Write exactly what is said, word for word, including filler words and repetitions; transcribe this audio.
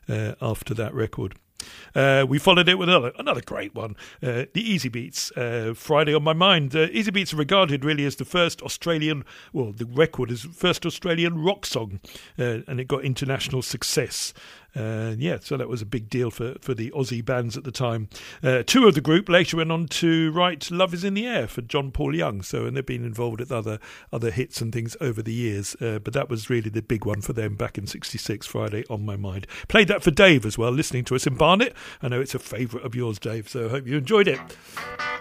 uh, after that record. Uh, we followed it with another another great one, uh, the Easy Beats, uh, Friday on My Mind. Uh, Easy Beats are regarded really as the first Australian, well, the record is the first Australian rock song, uh, and it got international success. Uh, yeah, so that was a big deal for, for the Aussie bands at the time. Uh, two of the group later went on to write Love Is In The Air for John Paul Young, so and they've been involved with other other hits and things over the years, uh, but that was really the big one for them back in sixty-six, Friday on My Mind. Played that for Dave as well, listening to us in Barnet. I know it's a favourite of yours, Dave, so I hope you enjoyed it.